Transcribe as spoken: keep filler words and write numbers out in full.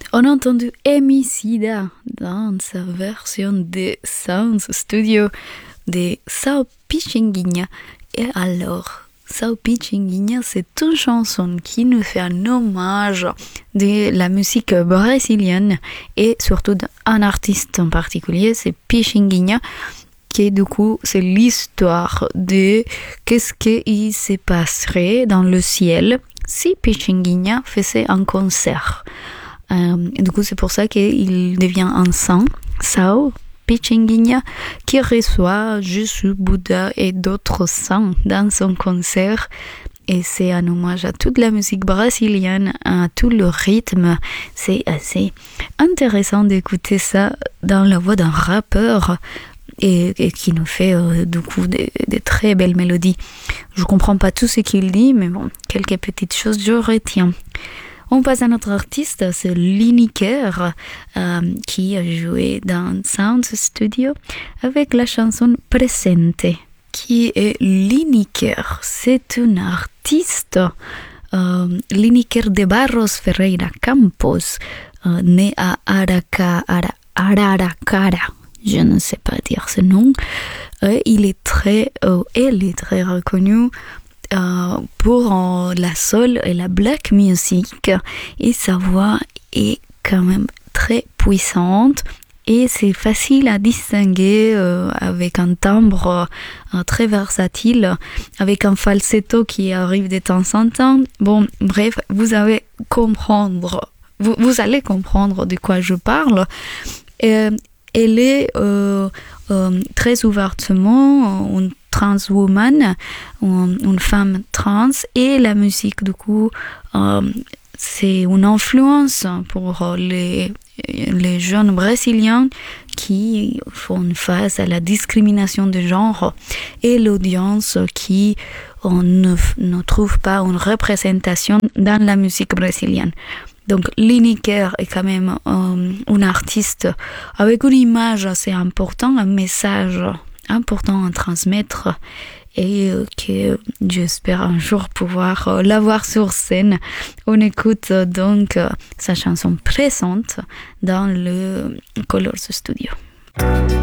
on a entendu Emicida dans sa version de Sounds Studio de Sao Pichinguinha. Et alors, Sao Pichinguinha, c'est une chanson qui nous fait un hommage de la musique brésilienne et surtout d'un artiste en particulier, c'est Pichinguinha, qui du coup, c'est l'histoire de qu'est-ce qui se passerait dans le ciel si Pichinguinha faisait un concert. Euh, du coup, c'est pour ça qu'il devient un saint, Sao Pichinguinha, qui reçoit Jésus, Bouddha et d'autres saints dans son concert. Et c'est un hommage à toute la musique brésilienne, à tout le rythme. C'est assez intéressant d'écouter ça dans la voix d'un rappeur et, et qui nous fait euh, du coup des, des très belles mélodies. Je comprends pas tout ce qu'il dit, mais bon, quelques petites choses je retiens. On passe à notre artiste, c'est Lineker, euh, qui a joué dans Sounds Studio avec la chanson Presente. Qui est Lineker? C'est un artiste, euh, Lineker de Barros Ferreira Campos, euh, né à Araca, Ara, Araraquara. Je ne sais pas dire ce nom. Euh, il est très, euh, elle est très reconnue Euh, pour euh, la soul et la black music, et sa voix est quand même très puissante et c'est facile à distinguer euh, avec un timbre euh, très versatile, avec un falsetto qui arrive de temps en temps. Bon, bref, vous allez comprendre, vous, vous allez comprendre de quoi je parle. Euh, elle est euh, euh, très ouvertement une trans woman, une femme trans, et la musique du coup euh, c'est une influence pour les, les jeunes brésiliens qui font face à la discrimination de genre et l'audience qui on ne, ne trouve pas une représentation dans la musique brésilienne. Donc Lineker est quand même euh, un artiste avec une image assez importante, un message important à transmettre et euh, que j'espère un jour pouvoir euh, l'avoir sur scène. On écoute euh, donc euh, sa chanson présente dans le Colors Studio.